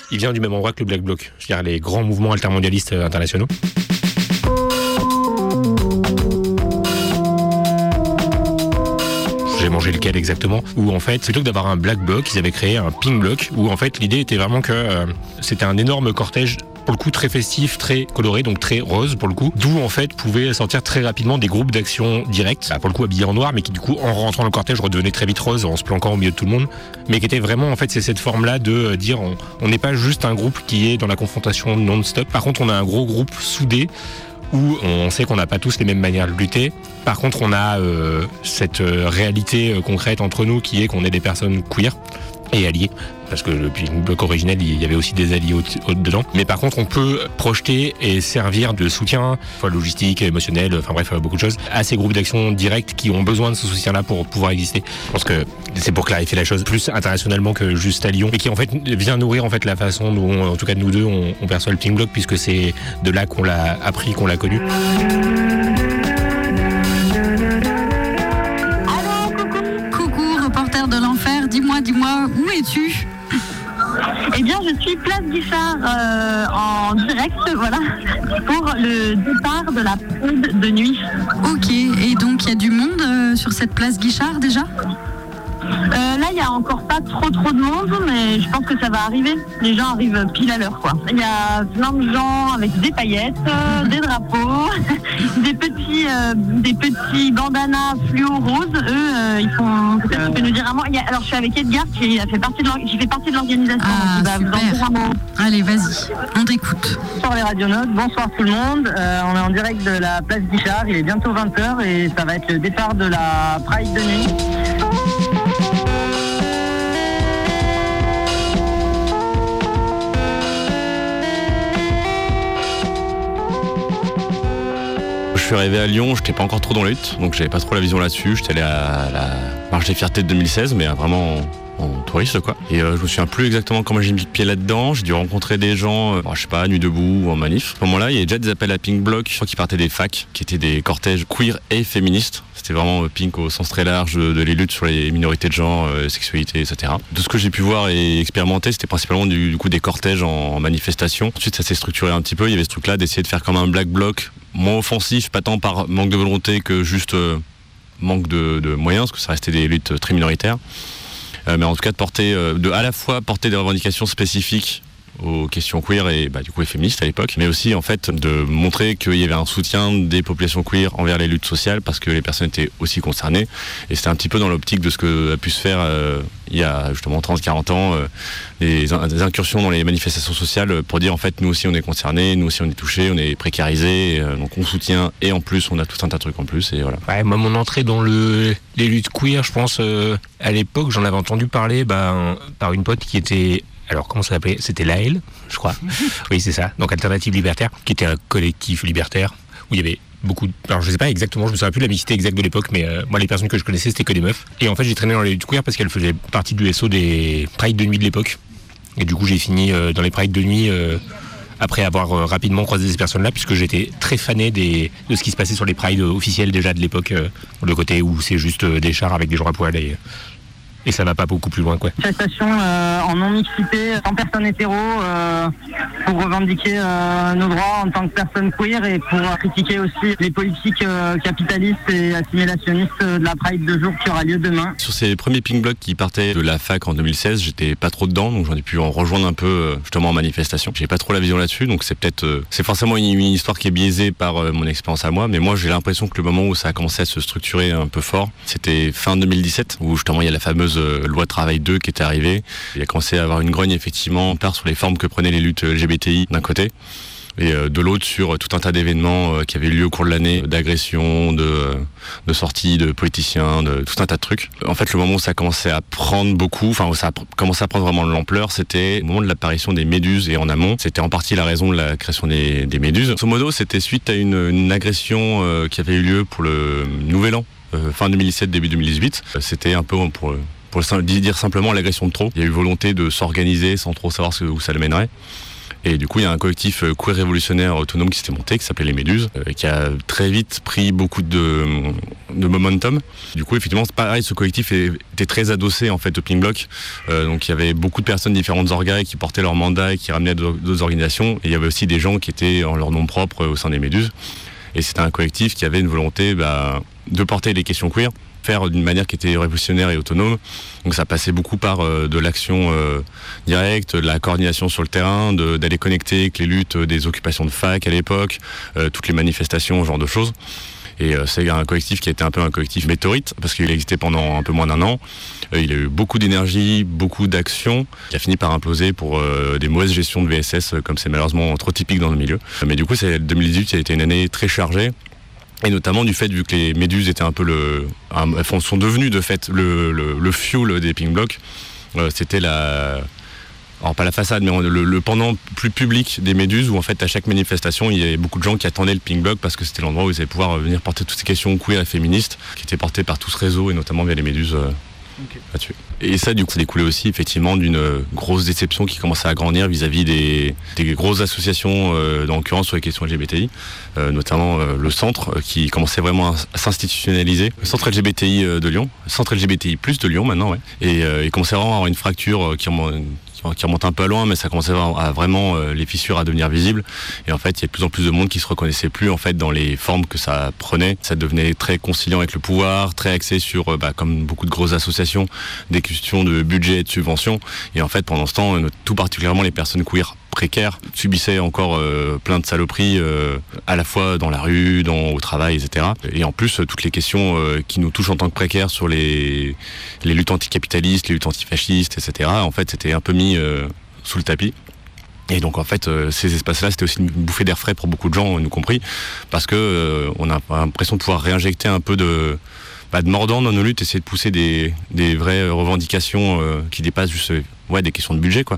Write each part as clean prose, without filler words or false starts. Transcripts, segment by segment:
il vient du même endroit que le Black Bloc, c'est-à-dire les grands mouvements altermondialistes internationaux. J'ai mangé lequel exactement, où en fait, plutôt que d'avoir un Black Bloc, ils avaient créé un Pink Bloc, où en fait l'idée était vraiment que c'était un énorme cortège, pour le coup très festif, très coloré, donc très rose pour le coup, d'où en fait pouvaient sortir très rapidement des groupes d'action directs, pour le coup habillés en noir, mais qui du coup en rentrant dans le cortège redevenaient très vite rose en se planquant au milieu de tout le monde, mais qui était vraiment en fait c'est cette forme-là de dire on n'est pas juste un groupe qui est dans la confrontation non-stop, par contre on a un gros groupe soudé, où on sait qu'on n'a pas tous les mêmes manières de lutter. Par contre, on a cette réalité concrète entre nous qui est qu'on est des personnes queer et alliés. Parce que le bloc originel, il y avait aussi des alliés dedans. Mais par contre, on peut projeter et servir de soutien, logistique, émotionnel, enfin bref, beaucoup de choses, à ces groupes d'action directs qui ont besoin de ce soutien-là pour pouvoir exister. Je pense que c'est pour clarifier la chose plus internationalement que juste à Lyon, et qui en fait vient nourrir en fait la façon dont, en tout cas nous deux, on perçoit le Pink Bloc, puisque c'est de là qu'on l'a appris, qu'on l'a connu. Coucou, reporter de l'enfer, dis-moi, où es-tu ? Eh bien, je suis place Guichard en direct, voilà, pour le départ de la Pride de nuit. Ok, et donc il y a du monde sur cette place Guichard déjà ? Là, il n'y a encore pas trop de monde, mais je pense que ça va arriver. Les gens arrivent pile à l'heure, quoi. Il y a plein de gens avec des paillettes, des drapeaux, des petits bandanas fluo roses. Eux, ils font. Peut-être tu peux nous dire un mot. Alors, je suis avec Edgar qui fait partie de l'organisation. Ah, donc il va vous en dire un mot. Allez, vas-y, on t'écoute. Bonsoir les radionautes, bonsoir tout le monde. On est en direct de la place Guichard. Il est bientôt 20h et ça va être le départ de la Pride de nuit. Je suis arrivé à Lyon, j'étais pas encore trop dans la lutte, donc j'avais pas trop la vision là-dessus. J'étais allé à la Marche des Fiertés de 2016, mais vraiment en touriste, quoi. Et je me souviens plus exactement comment j'ai mis le pied là-dedans. J'ai dû rencontrer des gens, je sais pas, nuit debout ou en manif. À ce moment-là, il y avait déjà des appels à Pink Bloc, qui partaient des facs, qui étaient des cortèges queer et féministes. C'était vraiment Pink au sens très large de les luttes sur les minorités de genre, sexualité, etc. De ce que j'ai pu voir et expérimenter, c'était principalement du coup des cortèges en manifestation. Ensuite, ça s'est structuré un petit peu. Il y avait ce truc-là d'essayer de faire comme un Black Bloc, moins offensif, pas tant par manque de volonté que juste manque de moyens, parce que ça restait des luttes très minoritaires. Mais en tout cas à la fois porter des revendications spécifiques aux questions queer et du coup féministes à l'époque, mais aussi en fait de montrer qu'il y avait un soutien des populations queer envers les luttes sociales parce que les personnes étaient aussi concernées, et c'était un petit peu dans l'optique de ce que a pu se faire il y a justement 30-40 ans, des incursions dans les manifestations sociales pour dire en fait nous aussi on est concernés, nous aussi on est touchés, on est précarisés, donc on soutient et en plus on a tout un tas de trucs en plus, et voilà. Ouais, moi mon entrée dans les luttes queer, je pense à l'époque j'en avais entendu parler par une pote qui était... Alors, comment ça s'appelait ? C'était l'AL, je crois. Oui, c'est ça. Donc, Alternative Libertaire, qui était un collectif libertaire, où il y avait beaucoup de... Alors, je sais pas exactement, je me souviens plus de la mixité exacte de l'époque, mais moi, les personnes que je connaissais, c'était que des meufs. Et en fait, j'ai traîné dans les luttes queer parce qu'elles faisaient partie du SO des Prides de nuit de l'époque. Et du coup, j'ai fini dans les Prides de nuit après avoir rapidement croisé ces personnes-là, puisque j'étais très fané de ce qui se passait sur les Prides officielles déjà de l'époque, le côté où c'est juste des chars avec des gens à poil et ça va pas beaucoup plus loin, quoi. Manifestation en non-mixité, sans personne hétéro, pour revendiquer nos droits en tant que personnes queer et pour critiquer aussi les politiques capitalistes et assimilationnistes de la Pride de jour qui aura lieu demain. Sur ces premiers Pink Blocs qui partaient de la fac en 2016, j'étais pas trop dedans, donc j'en ai pu en rejoindre un peu justement en manifestation. J'ai pas trop la vision là-dessus, donc c'est forcément une histoire qui est biaisée par mon expérience à moi, mais moi j'ai l'impression que le moment où ça a commencé à se structurer un peu fort, c'était fin 2017, où justement il y a la fameuse loi travail 2 qui était arrivée. Il a commencé à avoir une grogne effectivement part sur les formes que prenaient les luttes LGBTI d'un côté, et de l'autre sur tout un tas d'événements qui avaient lieu au cours de l'année, d'agressions, de sorties de politiciens, de tout un tas de trucs. En fait, le moment où ça a commencé à prendre beaucoup, enfin où ça a commencé à prendre vraiment de l'ampleur, c'était au moment de l'apparition des méduses, et en amont, c'était en partie la raison de la création des méduses. Grosso modo, c'était suite à une agression qui avait eu lieu pour le Nouvel An, fin 2017, début 2018. C'était un peu pour dire simplement l'agression de trop. Il y a eu volonté de s'organiser sans trop savoir où ça le mènerait. Et du coup, il y a un collectif queer révolutionnaire autonome qui s'était monté, qui s'appelait les Méduses, qui a très vite pris beaucoup de momentum. Du coup, effectivement, c'est pareil, ce collectif était très adossé en fait au Pink Bloc. Donc il y avait beaucoup de personnes de différentes orgas qui portaient leur mandat et qui ramenaient d'autres organisations. Et il y avait aussi des gens qui étaient en leur nom propre au sein des Méduses. Et c'était un collectif qui avait une volonté de porter les questions queer, faire d'une manière qui était révolutionnaire et autonome. Donc ça passait beaucoup par de l'action directe, de la coordination sur le terrain, d'aller connecter avec les luttes des occupations de fac à l'époque, toutes les manifestations, ce genre de choses. Et c'est un collectif qui a été un peu un collectif météorite, parce qu'il a existé pendant un peu moins d'1 an. Il a eu beaucoup d'énergie, beaucoup d'action, qui a fini par imploser pour des mauvaises gestions de VSS, comme c'est malheureusement trop typique dans le milieu. Mais du coup, 2018 qui a été une année très chargée. Et notamment du fait, vu que les Méduses étaient un peu sont devenues de fait le fuel des Pink Blocs, c'était alors pas la façade, mais le pendant plus public des Méduses, où en fait à chaque manifestation il y avait beaucoup de gens qui attendaient le Pink Bloc parce que c'était l'endroit où ils allaient pouvoir venir porter toutes ces questions queer et féministes qui étaient portées par tout ce réseau et notamment via les Méduses là-dessus. Et ça du coup ça découlait aussi effectivement d'une grosse déception qui commençait à grandir vis-à-vis des grosses associations, en l'occurrence sur les questions LGBTI, notamment le centre qui commençait vraiment à s'institutionnaliser, le centre LGBTI de Lyon, centre LGBTI+ de Lyon maintenant, ouais. Et il commençait vraiment à avoir une fracture qui remonte un peu à loin, mais ça commençait à vraiment les fissures à devenir visibles. Et en fait, il y a de plus en plus de monde qui se reconnaissait plus en fait dans les formes que ça prenait. Ça devenait très conciliant avec le pouvoir, très axé sur, comme beaucoup de grosses associations, des questions de budget et de subventions. Et en fait, pendant ce temps, tout particulièrement les personnes queer précaires subissaient encore plein de saloperies, à la fois dans la rue, au travail, etc. Et en plus, toutes les questions qui nous touchent en tant que précaires sur les luttes anticapitalistes, les luttes antifascistes, etc. En fait, c'était un peu mis sous le tapis. Et donc en fait, ces espaces-là, c'était aussi une bouffée d'air frais pour beaucoup de gens, nous compris, parce que on a l'impression de pouvoir réinjecter un peu de mordant dans nos luttes, essayer de pousser des vraies revendications qui dépassent juste des questions de budget, quoi.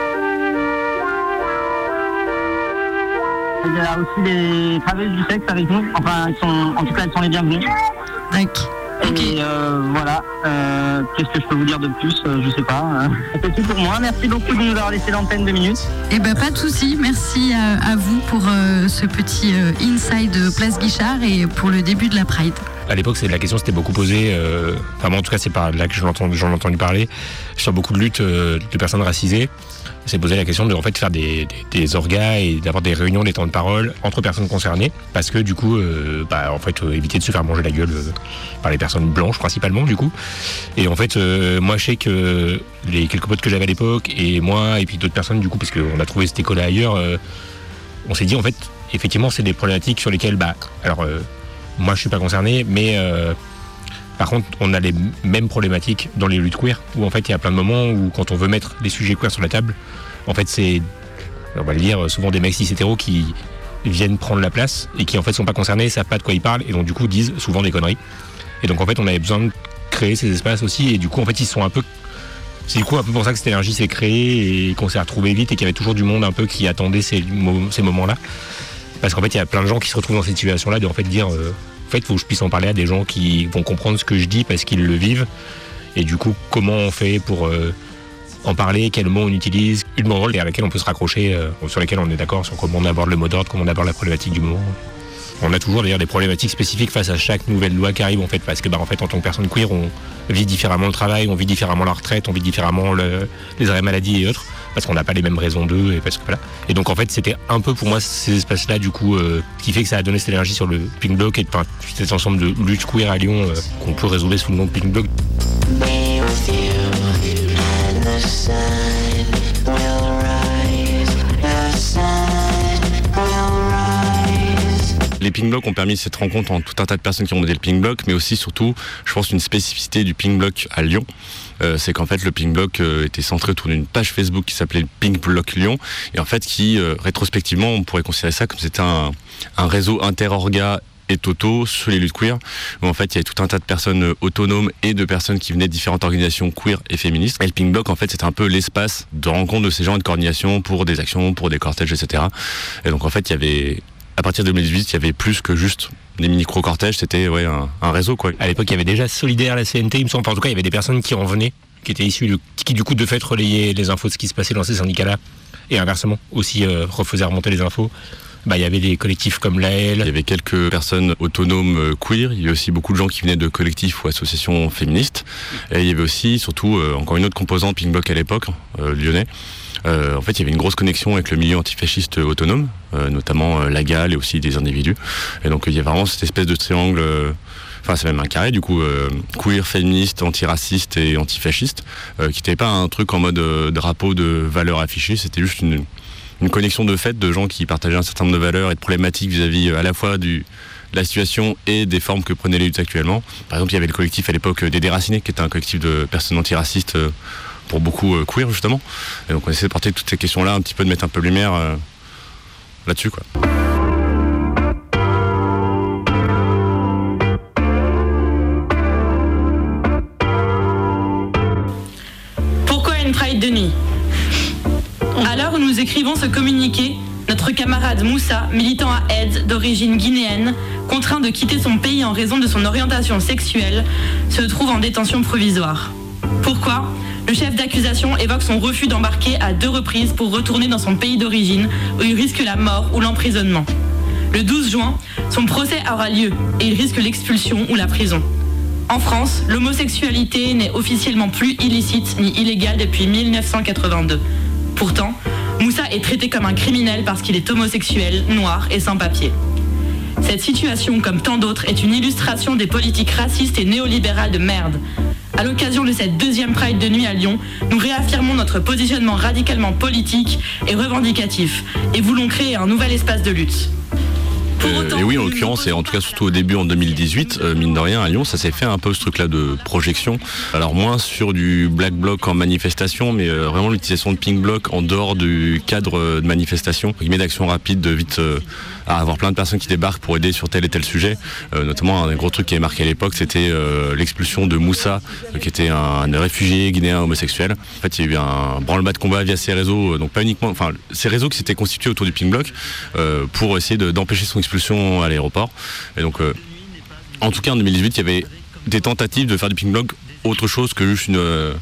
Il y a aussi des travailleuses du sexe avec nous. Enfin, elles sont les bienvenues. D'accord. Et voilà. Qu'est-ce que je peux vous dire de plus ? Je sais pas. C'est tout pour moi. Merci beaucoup de nous avoir laissé l'antenne 2 minutes. Eh ben pas de souci. Merci à vous pour ce petit inside Place Guichard et pour le début de la Pride. À l'époque, la question s'était beaucoup posée. Moi, en tout cas, c'est par là que j'en ai entendu parler. Sur beaucoup de luttes de personnes racisées, c'est posé la question de en fait faire des orgas et d'avoir des réunions, des temps de parole entre personnes concernées, parce que du coup, éviter de se faire manger la gueule par les personnes blanches principalement du coup. Et en fait, moi, je sais que les quelques potes que j'avais à l'époque et moi et puis d'autres personnes du coup, parce qu'on a trouvé cette école ailleurs, on s'est dit en fait, effectivement, c'est des problématiques sur lesquelles, moi, je suis pas concerné, mais par contre, on a les mêmes problématiques dans les luttes queer, où en fait, il y a plein de moments où, quand on veut mettre les sujets queer sur la table, en fait, c'est, on va le dire, souvent des mecs cis-hétéros qui viennent prendre la place et qui, en fait, sont pas concernés, savent pas de quoi ils parlent et donc, du coup, disent souvent des conneries. Et donc, en fait, on avait besoin de créer ces espaces aussi et du coup, en fait, ils sont un peu... C'est du coup un peu pour ça que cette énergie s'est créée et qu'on s'est retrouvé vite et qu'il y avait toujours du monde un peu qui attendait ces moments-là. Parce qu'en fait, il y a plein de gens qui se retrouvent dans cette situation-là de en fait dire... En fait, il faut que je puisse en parler à des gens qui vont comprendre ce que je dis parce qu'ils le vivent. Et du coup, comment on fait pour en parler, quels mots on utilise, une morale à laquelle on peut se raccrocher, sur lesquels on est d'accord, sur comment on aborde le mot d'ordre, comment on aborde la problématique du moment. On a toujours d'ailleurs des problématiques spécifiques face à chaque nouvelle loi qui arrive en fait, parce que en fait, en tant que personne queer, on vit différemment le travail, on vit différemment la retraite, on vit différemment les arrêts maladie et autres, parce qu'on n'a pas les mêmes raisons d'eux et parce que voilà. Et donc en fait, c'était un peu pour moi ces espaces-là du coup qui fait que ça a donné cette énergie sur le Pink Bloc et cet ensemble de luttes queer à Lyon qu'on peut résoudre sous le nom de Pink Bloc. Les Pink Blocs ont permis cette rencontre entre tout un tas de personnes qui ont monté le Pink Bloc, mais aussi surtout, je pense, une spécificité du Pink Bloc à Lyon. C'est qu'en fait, le Pink Bloc était centré autour d'une page Facebook qui s'appelait le Pink Bloc Lyon, et en fait, qui, rétrospectivement, on pourrait considérer ça comme c'était un réseau inter-orga et toto sur les luttes queer, où en fait il y avait tout un tas de personnes autonomes et de personnes qui venaient de différentes organisations queer et féministes. Et le Pink Bloc, en fait, c'était un peu l'espace de rencontre de ces gens et de coordination pour des actions, pour des cortèges, etc. Et donc en fait, il y avait, à partir de 2018, il y avait plus que juste des micro-cortèges, c'était un réseau, quoi. À l'époque, il y avait déjà Solidaire, la CNT, il me semble. Enfin, en tout cas, il y avait des personnes qui en venaient qui était issu qui du coup de fait relayait les infos de ce qui se passait dans ces syndicats-là, et inversement aussi refaisait remonter les infos. Il y avait des collectifs comme l'AL. Il y avait quelques personnes autonomes queer. Il y avait aussi beaucoup de gens qui venaient de collectifs ou associations féministes. Et il y avait aussi, surtout, encore une autre composante Pink Bloc à l'époque, lyonnais. En fait, il y avait une grosse connexion avec le milieu antifasciste autonome, notamment la GAL et aussi des individus. Et donc, il y a vraiment cette espèce de triangle... Enfin, c'est même un carré, du coup, queer, féministe, antiraciste et antifasciste, qui n'était pas un truc en mode drapeau de valeurs affichées, c'était juste une connexion de fait de gens qui partageaient un certain nombre de valeurs et de problématiques vis-à-vis à la fois de la situation et des formes que prenaient les luttes actuellement. Par exemple, il y avait le collectif à l'époque des Déracinés, qui était un collectif de personnes antiracistes pour beaucoup queer, justement. Et donc, on essaie de porter toutes ces questions-là, un petit peu de mettre un peu de lumière là-dessus, quoi. Pride de nuit. À l'heure où nous écrivons ce communiqué, notre camarade Moussa, militant à Aide d'origine guinéenne, contraint de quitter son pays en raison de son orientation sexuelle, se trouve en détention provisoire. Pourquoi ? Le chef d'accusation évoque son refus d'embarquer à 2 reprises pour retourner dans son pays d'origine où il risque la mort ou l'emprisonnement. Le 12 juin, son procès aura lieu et il risque l'expulsion ou la prison. En France, l'homosexualité n'est officiellement plus illicite ni illégale depuis 1982. Pourtant, Moussa est traité comme un criminel parce qu'il est homosexuel, noir et sans papier. Cette situation, comme tant d'autres, est une illustration des politiques racistes et néolibérales de merde. À l'occasion de cette 2e Pride de nuit à Lyon, nous réaffirmons notre positionnement radicalement politique et revendicatif et voulons créer un nouvel espace de lutte. Et oui, en l'occurrence, et en tout cas surtout au début en 2018, mine de rien, à Lyon, ça s'est fait un peu ce truc-là de projection. Alors moins sur du Black Bloc en manifestation, mais vraiment l'utilisation de Pink Bloc en dehors du cadre de manifestation. Il met d'action rapide, de vite à avoir plein de personnes qui débarquent pour aider sur tel et tel sujet. Notamment un gros truc qui est marqué à l'époque, c'était l'expulsion de Moussa, qui était un réfugié guinéen homosexuel. En fait, il y a eu un branle-bas de combat via ces réseaux, donc pas uniquement, enfin ces réseaux qui s'étaient constitués autour du Pink Bloc pour essayer d'empêcher son expulsion à l'aéroport. Et donc, en tout cas en 2018, il y avait des tentatives de faire du Pink Bloc autre chose que juste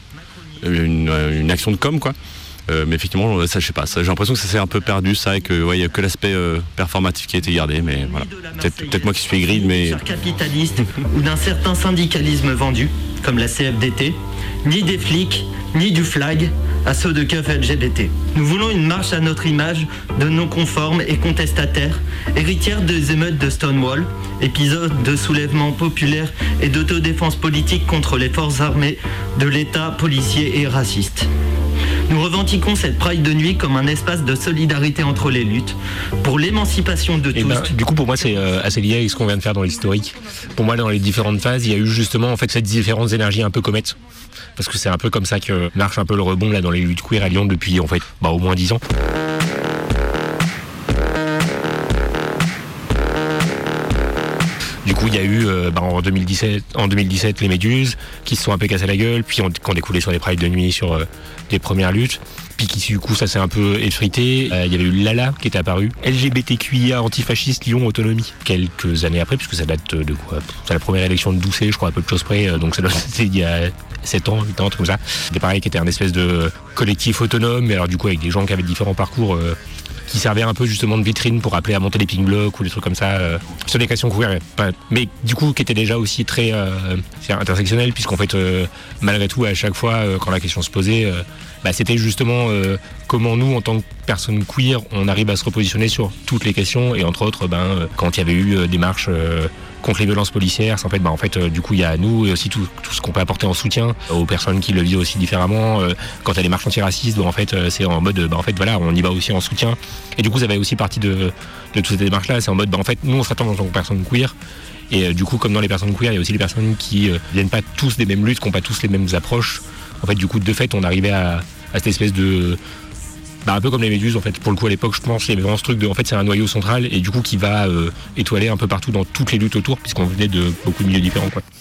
une action de com, quoi. Mais effectivement, ça, je sais pas, j'ai l'impression que ça s'est un peu perdu, ça, et que il y a que l'aspect performatif qui a été gardé, mais voilà. Peut-être moi qui suis gris, mais capitaliste ou d'un certain syndicalisme vendu, comme la CFDT, ni des flics, ni du flag à ceux de keufs LGBT. Nous voulons une marche à notre image de non-conformes et contestataires, héritière des émeutes de Stonewall, épisode de soulèvement populaire et d'autodéfense politique contre les forces armées de l'État policier et raciste. Nous revendiquons cette Pride de nuit comme un espace de solidarité entre les luttes, pour l'émancipation de tous. Du coup, pour moi, c'est assez lié avec ce qu'on vient de faire dans l'historique. Pour moi, dans les différentes phases, il y a eu justement en fait ces différentes énergies un peu comètes. Parce que c'est un peu comme ça que marche un peu le rebond là dans les luttes queer à Lyon depuis en fait au moins 10 ans. Du coup, il y a eu en 2017 les Méduses qui se sont un peu cassés la gueule, puis qui ont découlé sur les prides de nuit, sur des premières luttes, puis qui du coup ça s'est un peu effrité. Il y avait eu Lala qui était apparu, LGBTQIA antifasciste Lyon Autonomie, quelques années après, puisque ça date de quoi ? C'est la première élection de Doucet, je crois, à peu de choses près, donc ça doit être il y a 7 ans, 8 ans, un truc comme ça. C'était pareil, qui était un espèce de collectif autonome, mais alors du coup avec des gens qui avaient différents parcours, qui servait un peu justement de vitrine pour appeler à monter les Pink Blocs ou des trucs comme ça sur des questions queer, mais du coup qui était déjà aussi très intersectionnel, puisqu'en fait malgré tout à chaque fois quand la question se posait c'était justement comment nous en tant que personnes queer on arrive à se repositionner sur toutes les questions, et entre autres quand il y avait eu des marches contre les violences policières, du coup il y a nous et aussi tout ce qu'on peut apporter en soutien aux personnes qui le vivent aussi différemment. Quand il y a des marches antiracistes, c'est en mode on y va aussi en soutien, et du coup ça va aussi partie de toutes ces démarches là, c'est en mode nous on s'attend en tant que personnes queer, et du coup comme dans les personnes queer il y a aussi les personnes qui viennent pas tous des mêmes luttes, qui n'ont pas tous les mêmes approches. En fait du coup de fait on arrivait à cette espèce de un peu comme les Méduses, en fait, pour le coup à l'époque je pense il y avait vraiment ce truc de, en fait c'est un noyau central et du coup qui va étoiler un peu partout dans toutes les luttes autour, puisqu'on venait de beaucoup de milieux différents, quoi.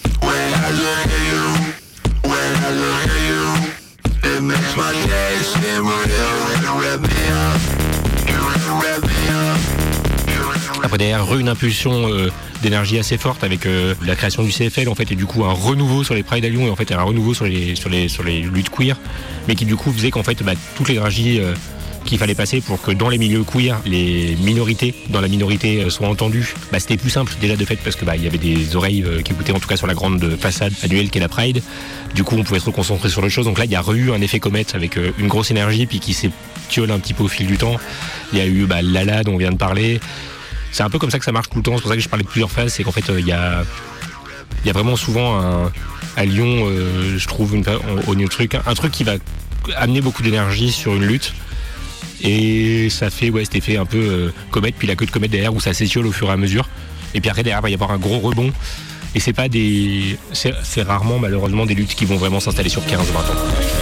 Après derrière, une impulsion d'énergie assez forte avec la création du CFL en fait, et du coup un renouveau sur les Pride à Lyon et en fait un renouveau sur les luttes queer, mais qui du coup faisait qu'en fait toute l'énergie qu'il fallait passer pour que dans les milieux queer, les minorités dans la minorité soient entendues, c'était plus simple déjà de fait parce que il y avait des oreilles qui écoutaient en tout cas sur la grande façade annuelle qu'est la Pride. Du coup on pouvait se reconcentrer sur les choses. Donc là il y a eu un effet comète avec une grosse énergie puis qui s'étiole un petit peu au fil du temps. Il y a eu Lala dont on vient de parler. C'est un peu comme ça que ça marche tout le temps. C'est pour ça que je parlais de plusieurs phases. C'est qu'en fait il y a vraiment souvent à Lyon, je trouve un truc qui va amener beaucoup d'énergie sur une lutte. Et ça fait cet effet un peu comète, puis la queue de comète derrière où ça s'étiole au fur et à mesure. Et puis après derrière il va y avoir un gros rebond. Et c'est rarement malheureusement des luttes qui vont vraiment s'installer sur 15-20 ans.